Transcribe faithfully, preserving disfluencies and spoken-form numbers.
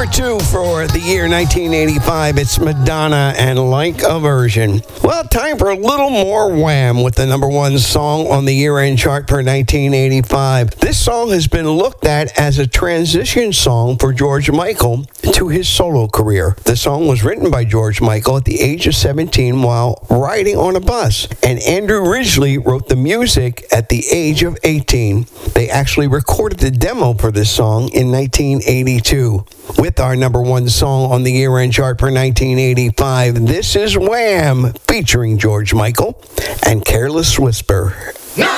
Number two for the year nineteen eighty-five, it's Madonna and Like a Virgin. Well, time for a little more Wham with the number one song on the year-end chart for nineteen eighty-five. This song has been looked at as a transition song for George Michael to his solo career. The song was written by George Michael at the age of seventeen while riding on a bus, and Andrew Ridgeley wrote the music at the age of eighteen. They actually recorded the demo for this song in nineteen eighty-two. With our number one song on the year-end chart for nineteen eighty-five, this is Wham! Featuring George Michael and Careless Whisper.